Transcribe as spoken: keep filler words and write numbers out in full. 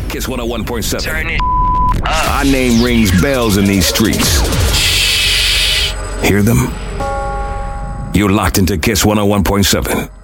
Kiss one oh one point seven. Turn it up. Our name rings bells in these streets. Hear them? You're locked into Kiss one oh one point seven.